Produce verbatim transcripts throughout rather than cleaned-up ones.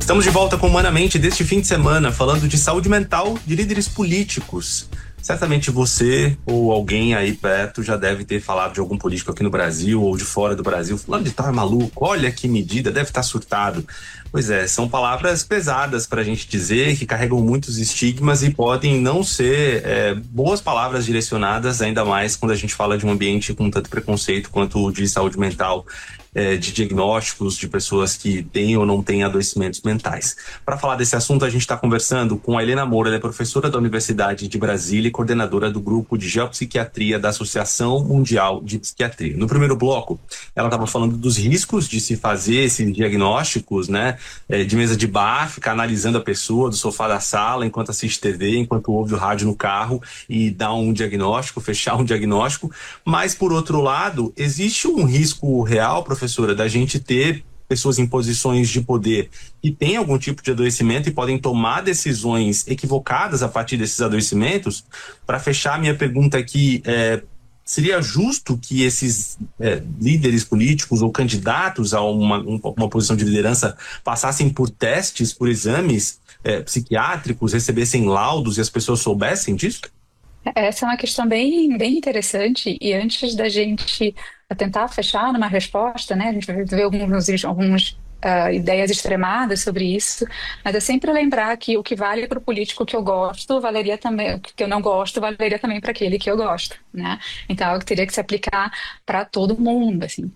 Estamos de volta com Humanamente deste fim de semana, falando de saúde mental de líderes políticos. Certamente você ou alguém aí perto já deve ter falado de algum político aqui no Brasil ou de fora do Brasil. Fulano de tal é maluco, olha que medida, deve estar surtado. Pois é, são palavras pesadas para a gente dizer, que carregam muitos estigmas e podem não ser é, boas palavras direcionadas, ainda mais quando a gente fala de um ambiente com tanto preconceito quanto o de saúde mental. É, de diagnósticos de pessoas que têm ou não têm adoecimentos mentais. Para falar desse assunto, a gente está conversando com a Helena Moura, ela é professora da Universidade de Brasília e coordenadora do grupo de geopsiquiatria da Associação Mundial de Psiquiatria. No primeiro bloco, ela estava falando dos riscos de se fazer esses diagnósticos, né, é, de mesa de bar, ficar analisando a pessoa do sofá da sala enquanto assiste T V, enquanto ouve o rádio no carro e dá um diagnóstico, fechar um diagnóstico. Mas, por outro lado, existe um risco real, professor, professora, da gente ter pessoas em posições de poder que têm algum tipo de adoecimento e podem tomar decisões equivocadas a partir desses adoecimentos. Para fechar minha pergunta aqui, é, seria justo que esses é, líderes políticos ou candidatos a uma, uma posição de liderança passassem por testes, por exames é, psiquiátricos, recebessem laudos e as pessoas soubessem disso? Essa é uma questão bem, bem interessante, e antes da gente tentar fechar numa resposta, né, a gente vai ver alguns, alguns ah, ideias extremadas sobre isso, mas é sempre lembrar que o que vale para o político que eu gosto, valeria também, o que eu não gosto, valeria também para aquele que eu gosto, né? Então, é algo que teria que se aplicar para todo mundo, assim.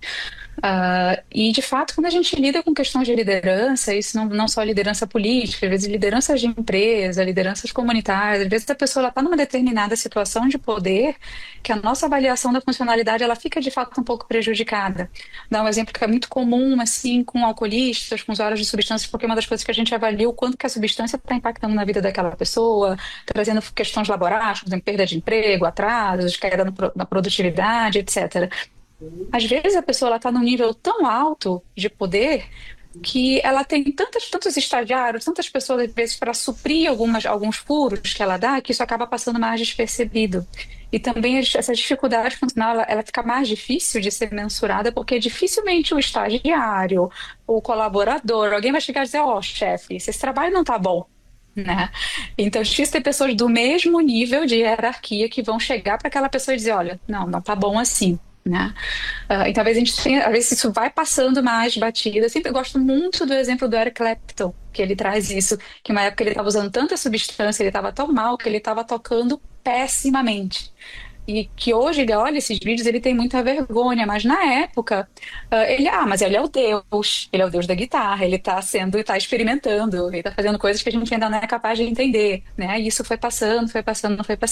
Ah, e, de fato, quando a gente lida com questões de liderança, isso não, não só liderança política, às vezes lideranças de empresa, lideranças comunitárias, às vezes a pessoa está numa determinada situação de poder que a nossa avaliação da funcionalidade ela fica, de fato, um pouco prejudicada. Dá um exemplo que é muito comum, assim, com alcoolistas, com usuários de substâncias, porque uma das coisas que a gente avalia é o quanto que a substância está impactando na vida daquela pessoa, trazendo questões laborais, por exemplo, perda de emprego, atrasos, queda no pro- na produtividade, etcétera. Às vezes a pessoa está num nível tão alto de poder que ela tem tantas, tantos estagiários, tantas pessoas, às vezes, para suprir algumas, alguns furos que ela dá, que isso acaba passando mais despercebido. E também es- essa dificuldade funcional, ela, ela fica mais difícil de ser mensurada, porque dificilmente o estagiário, o colaborador, alguém vai chegar e dizer, ó, chefe, esse trabalho não está bom. Né? Então, é difícil ter pessoas do mesmo nível de hierarquia que vão chegar para aquela pessoa e dizer, olha, não, não tá bom assim. Né? Ah, e talvez a gente tenha, às vezes isso vai passando mais batida. Eu sempre gosto muito do exemplo do Eric Clapton, que ele traz isso, que uma época ele estava usando tanta substância, ele estava tão mal que ele estava tocando pessimamente. E que hoje ele olha esses vídeos, ele tem muita vergonha, mas na época, ah, ele, ah, mas ele é o Deus, ele é o Deus da guitarra, ele está sendo, está experimentando, ele está fazendo coisas que a gente ainda não é capaz de entender, né? E isso foi passando, foi passando, foi passando.